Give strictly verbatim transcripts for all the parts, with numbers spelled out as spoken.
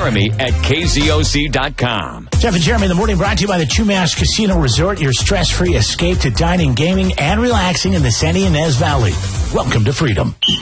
Jeremy at K Z O C dot com. Jeff and Jeremy in the morning, brought to you by the Chumash Casino Resort, your stress-free escape to dining, gaming, and relaxing in the Santa Ynez Valley. Welcome to freedom. K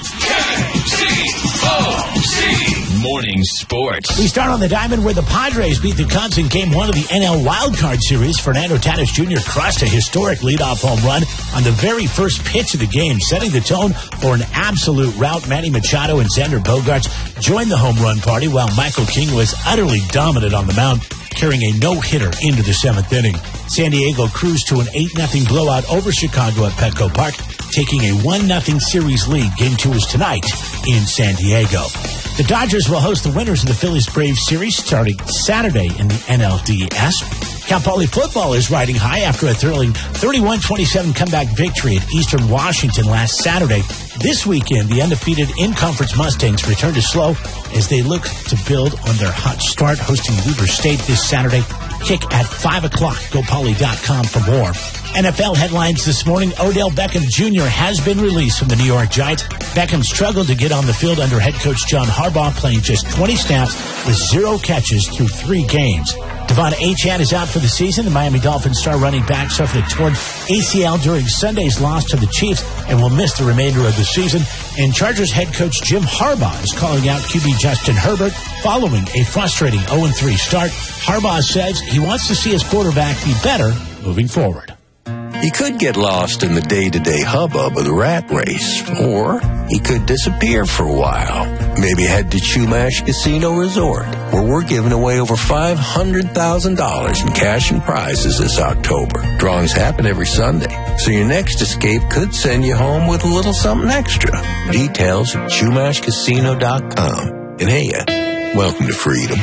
Z O C Morning Sports. We start on the diamond where the Padres beat the Cubs in Game one of the N L Wildcard Series. Fernando Tatis Junior crushed a historic leadoff home run on the very first pitch of the game, setting the tone for an absolute rout. Manny Machado and Xander Bogaerts joined the home run party, while Michael King was utterly dominant on the mound, carrying a no-hitter into the seventh inning. San Diego cruised to an eight nothing blowout over Chicago at Petco Park, taking a one nothing series lead. Game two is tonight in San Diego. The Dodgers will host the winners of the Phillies-Braves series starting Saturday in the N L D S. Cal Poly football is riding high after a thrilling thirty-one twenty-seven comeback victory at Eastern Washington last Saturday. This weekend, the undefeated in-conference Mustangs return to slow as they look to build on their hot start, hosting Weber State this Saturday. Kick at five o'clock. Go Poly dot com for more. N F L headlines this morning. Odell Beckham Junior has been released from the New York Giants. Beckham struggled to get on the field under head coach John Harbaugh, playing just twenty snaps with zero catches through three games. Devon Achane is out for the season. The Miami Dolphins star running back suffered a torn A C L during Sunday's loss to the Chiefs and will miss the remainder of the season. And Chargers head coach Jim Harbaugh is calling out Q B Justin Herbert following a frustrating oh and three start. Harbaugh says he wants to see his quarterback be better moving forward. He could get lost in the day-to-day hubbub of the rat race, or he could disappear for a while. Maybe head to Chumash Casino Resort, where we're giving away over five hundred thousand dollars in cash and prizes this October. Drawings happen every Sunday, so your next escape could send you home with a little something extra. Details at Chumash Casino dot com. And hey, uh, welcome to freedom.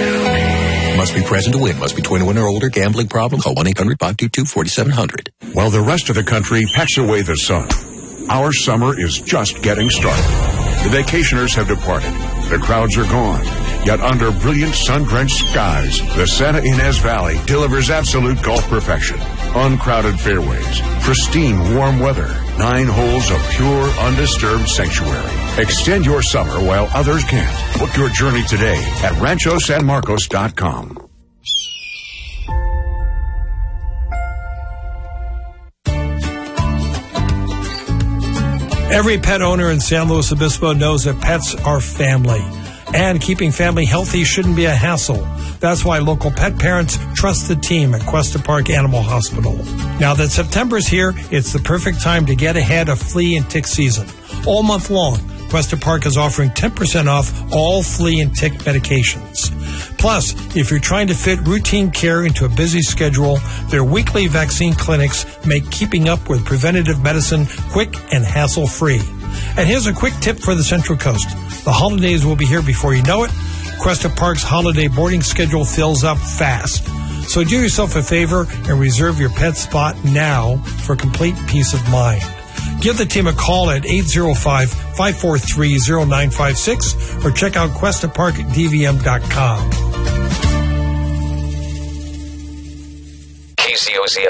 Must be present to win. Must be twenty-one or older. Gambling problem? Call one eight hundred five two two four seven zero zero. While the rest of the country packs away the sun, our summer is just getting started. The vacationers have departed. The crowds are gone. Yet under brilliant sun-drenched skies, the Santa Ynez Valley delivers absolute golf perfection. Uncrowded fairways, pristine warm weather, nine holes of pure, undisturbed sanctuary. Extend your summer while others can't. Book your journey today at Rancho San Marcos dot com. Every pet owner in San Luis Obispo knows that pets are family. And keeping family healthy shouldn't be a hassle. That's why local pet parents trust the team at Cuesta Park Animal Hospital. Now that September's here, it's the perfect time to get ahead of flea and tick season. All month long, Cuesta Park is offering ten percent off all flea and tick medications. Plus, if you're trying to fit routine care into a busy schedule, their weekly vaccine clinics make keeping up with preventative medicine quick and hassle-free. And here's a quick tip for the Central Coast. The holidays will be here before you know it. Cuesta Park's holiday boarding schedule fills up fast. So do yourself a favor and reserve your pet spot now for complete peace of mind. Give the team a call at eight zero five, five four three, zero nine five six or check out Cuesta Park D V M dot com. K Z O C